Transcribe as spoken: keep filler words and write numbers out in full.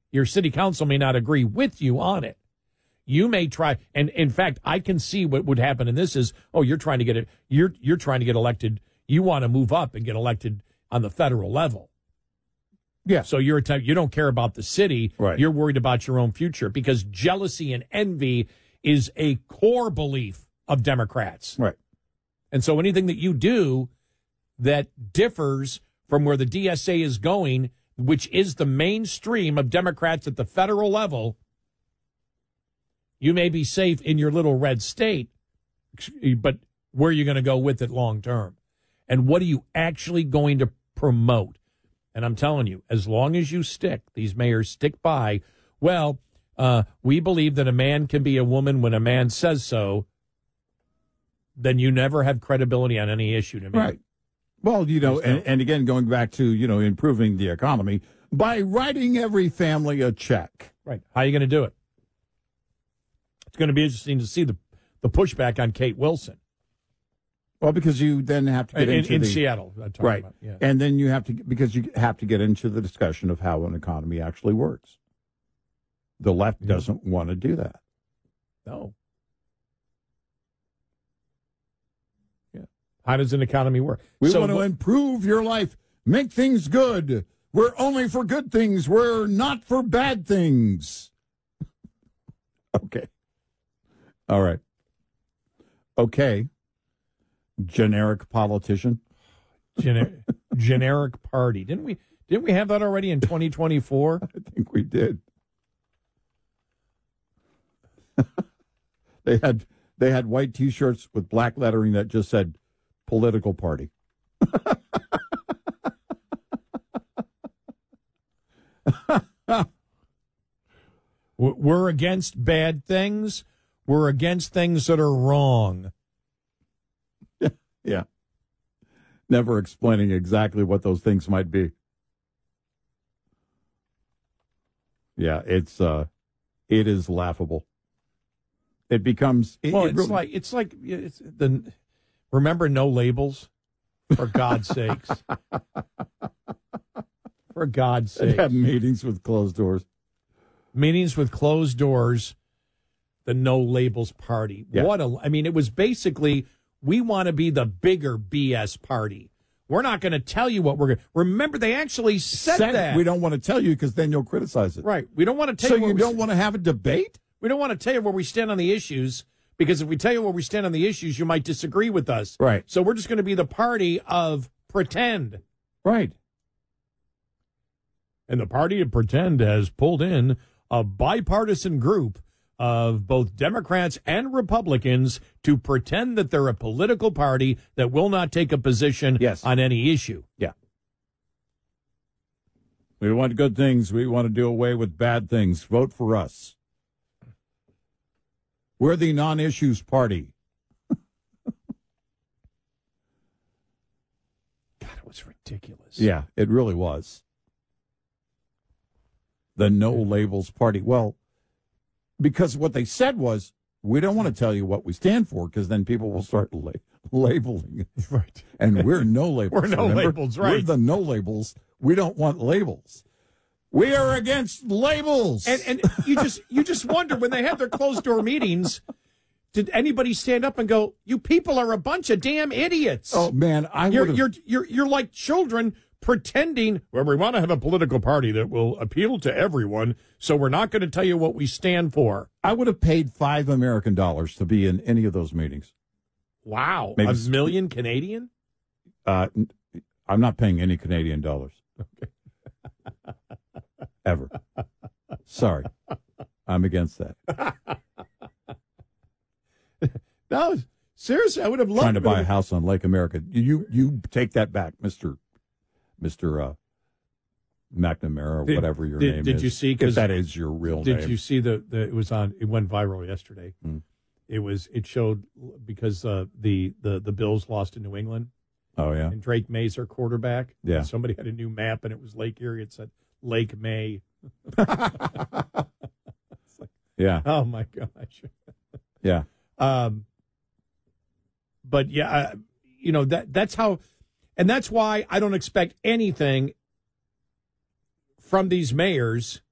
Your city council may not agree with you on it. You may try, and in fact, I can see what would happen in this is, oh, you're trying to get it, you're you're trying to get elected. You want to move up and get elected on the federal level. Yeah. So you're a type, you don't care about the city. Right. You're worried about your own future because jealousy and envy is a core belief of Democrats. Right. And so anything that you do that differs from where the D S A is going, which is the mainstream of Democrats at the federal level, you may be safe in your little red state, but where are you going to go with it long term? And what are you actually going to promote? And I'm telling you, as long as you stick, these mayors stick by, well, uh, we believe that a man can be a woman when a man says so, then you never have credibility on any issue to me. Right. Well, you know, and, and again, going back to, you know, improving the economy by writing every family a check. Right. How are you going to do it? It's going to be interesting to see the, the pushback on Kate Wilson. Well, because you then have to get in, into in the, Seattle, I'm talking right? About, yeah. And then you have to because you have to get into the discussion of how an economy actually works. The left Yeah. doesn't want to do that. No. Yeah. How does an economy work? We So want to wh- improve your life, make things good. We're only for good things. We're not for bad things. Okay. All right. Okay. Generic politician. Gener- generic party. Didn't we didn't we have that already in twenty twenty-four? I think we did. they had they had white T-shirts with black lettering that just said political party. We're against bad things. We're against things that are wrong. Yeah. Never explaining exactly what those things might be. Yeah, it's uh it is laughable. It becomes it, Well, it it's really- like it's like it's the remember no labels, for God's sakes. For God's they sake. have meetings with closed doors. Meetings with closed doors, the no labels party. Yeah. What a I mean, it was basically we want to be the bigger B S party. We're not going to tell you what we're going to. Remember, they actually said, Said that. we don't want to tell you because then you'll criticize it. Right. We don't want to tell So you. you what don't we, want to have a debate? we don't want to tell you where we stand on the issues because if we tell you where we stand on the issues, you might disagree with us. Right. So we're just going to be the party of pretend. Right. And the party of pretend has pulled in a bipartisan group of both Democrats and Republicans to pretend that they're a political party that will not take a position Yes. on any issue. Yeah. We want good things. We want to do away with bad things. Vote for us. We're the non-issues party. God, it was ridiculous. Yeah, it really was. The no labels party. Well, because what they said was, we don't want to tell you what we stand for because then people will start la- labeling it. Right. And we're no labels. We're no remember? labels, right. We're the no labels. We don't want labels. We are against labels. And and you just you just wonder when they have their closed door meetings, did anybody stand up and go, "You people are a bunch of damn idiots"? oh man, I you're would you're you're you're like children pretending. Well, we want to have a political party that will appeal to everyone, so we're not going to tell you what we stand for. I would have paid five American dollars to be in any of those meetings. Wow, Maybe a s- million Canadian? Uh, n- I'm not paying any Canadian dollars. Ever. Sorry. I'm against that. No, seriously, I would have loved Trying to buy a it. house on Lake America. You you take that back, Mister Mister Uh, McNamara, or Did- whatever your did- name did is. you see- If 'cause that is your real Did name. you see the, the? It was on. It went viral yesterday. Hmm. It was. It showed because uh, the the the Bills lost to New England. Oh, yeah. And Drake May's our quarterback. Yeah. And somebody had a new map, and it was Lake Erie. It said Lake May. Yeah. Oh my gosh. Yeah. Um. But yeah, uh, you know that that's how, and that's why I don't expect anything from these mayors